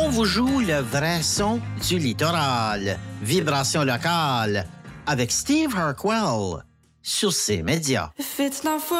On vous joue le vrai son du littoral. Vibration locale avec Steve Harquell sur ces médias. If it's not for